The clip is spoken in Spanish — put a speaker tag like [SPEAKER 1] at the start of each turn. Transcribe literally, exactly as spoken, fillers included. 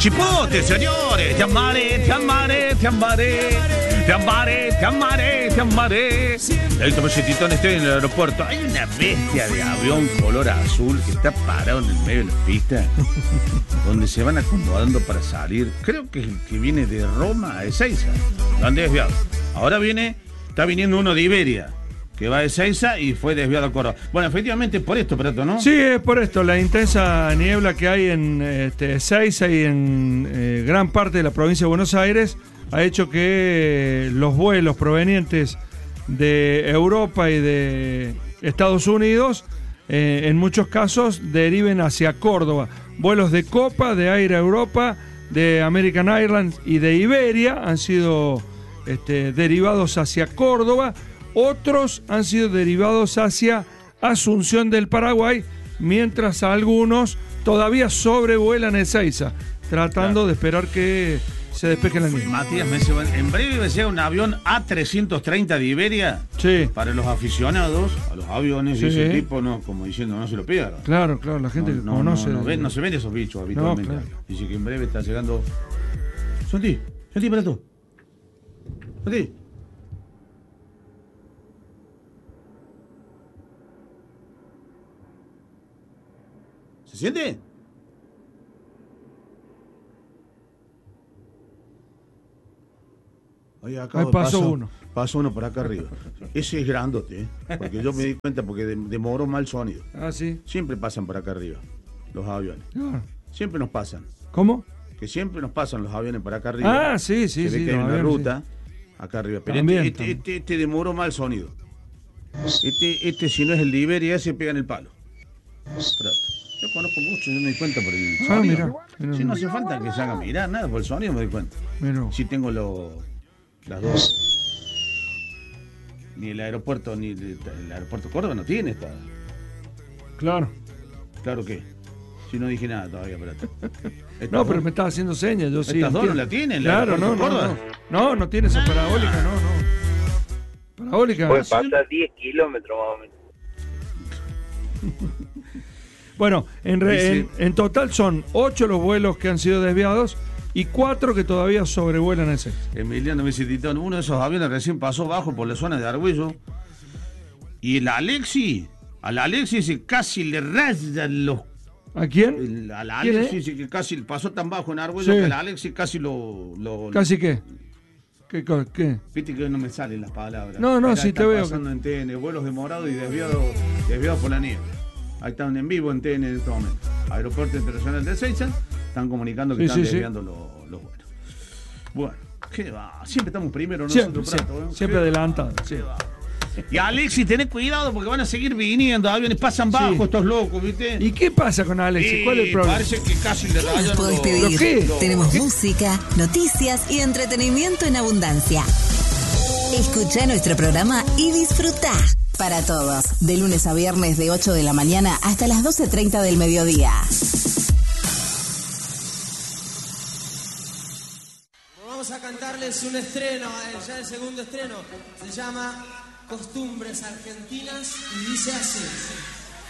[SPEAKER 1] Chipote, señores. Te amaré, te amaré, te amaré. Te amaré, te amaré, te amaré. El tomasitito estoy en el aeropuerto. Hay una bestia de avión color azul que está parado en el medio de la pista, donde se van acomodando para salir. Creo que es el que viene de Roma a Ezeiza. Lo han desviado. Ahora viene, está viniendo uno de Iberia, que va de Ezeiza y fue desviado a Córdoba. Bueno, efectivamente es por esto, Prato, ¿no?
[SPEAKER 2] Sí, es por esto. La intensa niebla que hay en este, Ezeiza y en eh, gran parte de la provincia de Buenos Aires ha hecho que los vuelos provenientes de Europa y de Estados Unidos, eh, en muchos casos, deriven hacia Córdoba. Vuelos de Copa, de Air Europa, de American Airlines y de Iberia han sido este, derivados hacia Córdoba. Otros han sido derivados hacia Asunción del Paraguay, mientras algunos todavía sobrevuelan Ezeiza, tratando claro. de esperar que se despeje la niebla.
[SPEAKER 1] Matías, me lleva, en breve me llega un avión A trescientos treinta de Iberia.
[SPEAKER 2] Sí.
[SPEAKER 1] Para los aficionados a los aviones, sí. ese tipo, no, como diciendo, no se lo pierdan.
[SPEAKER 2] Claro, claro, la gente
[SPEAKER 1] no,
[SPEAKER 2] que
[SPEAKER 1] no,
[SPEAKER 2] conoce.
[SPEAKER 1] No, no, ven, no se ven esos bichos habitualmente. No, claro. Dice que en breve está llegando. Santi, Santi, para tú. Santi. ¿Se siente? Ahí, acá
[SPEAKER 2] Ahí pasó, pasó uno.
[SPEAKER 1] Pasó uno por acá arriba. Ese es grandote, ¿eh? Porque yo me di cuenta porque demoró mal sonido.
[SPEAKER 2] Ah, sí.
[SPEAKER 1] Siempre pasan por acá arriba los aviones.
[SPEAKER 2] Claro.
[SPEAKER 1] Siempre nos pasan.
[SPEAKER 2] ¿Cómo?
[SPEAKER 1] Que siempre nos pasan los aviones por acá arriba.
[SPEAKER 2] Ah, sí, sí,
[SPEAKER 1] Se
[SPEAKER 2] sí.
[SPEAKER 1] ve que hay una ruta sí. acá arriba. Pero también, este, este, este, este demoró mal sonido. Este, este, si no es el de Iberia, se pega en el palo. Yo conozco mucho, yo me doy cuenta por el sonido. Ah, mira, mira, si no hace falta que se haga mirar nada, por el sonido me doy cuenta.
[SPEAKER 2] Mira.
[SPEAKER 1] Si tengo lo, las dos. Ni el aeropuerto, ni el, el aeropuerto Córdoba no tiene esta.
[SPEAKER 2] Claro.
[SPEAKER 1] Claro que. Si no dije nada todavía, pero.
[SPEAKER 2] No, dos, pero me estaba haciendo señas, yo sí.
[SPEAKER 1] Estas dos no la tienen,
[SPEAKER 2] claro, no, no, no. No, no tiene esa parabólica, no, no. Parabólica.
[SPEAKER 3] Puede pasar diez kilómetros más o menos.
[SPEAKER 2] Bueno, en, re, sí, sí. En, en total son ocho los vuelos que han sido desviados y cuatro que todavía sobrevuelan ese.
[SPEAKER 1] Emiliano me citó, uno de esos aviones recién pasó bajo por la zona de Argüello y el Alexi, al Alexi se casi le rayan los...
[SPEAKER 2] ¿A quién?
[SPEAKER 1] El, al Alexi sí, que casi pasó tan bajo en Argüello sí. que el Alexi casi lo... lo
[SPEAKER 2] ¿Casi qué? ¿Qué? ¿Qué?
[SPEAKER 1] Viste que no me salen las palabras.
[SPEAKER 2] No, no, sí te veo.
[SPEAKER 1] Pasando que... en T N, vuelos demorados y desviados desviado por la nieve. Ahí están en vivo en T N en este momento. Aeropuerto Internacional de Ezeiza están comunicando que sí, están sí, desviando sí. los, los vuelos. Bueno, ¿qué va? Siempre estamos primero nosotros,
[SPEAKER 2] siempre,
[SPEAKER 1] Prato, ¿eh?
[SPEAKER 2] Siempre adelantados. Sí.
[SPEAKER 1] Y Alexis, tenés cuidado porque van a seguir viniendo, aviones pasan bajo sí. estos locos, ¿viste?
[SPEAKER 2] ¿Y qué pasa con Alexis? ¿Cuál es el problema?
[SPEAKER 1] Parece que casi le rayan los...
[SPEAKER 4] ¿Podés pedir?
[SPEAKER 2] ¿Qué?
[SPEAKER 4] Tenemos
[SPEAKER 2] ¿Qué?
[SPEAKER 4] música, noticias y entretenimiento en abundancia. Escucha nuestro programa y disfruta. Para todos, de lunes a viernes de ocho de la mañana hasta las doce treinta del mediodía.
[SPEAKER 5] Vamos a cantarles un estreno, ya el segundo estreno. Se llama Costumbres Argentinas y dice así.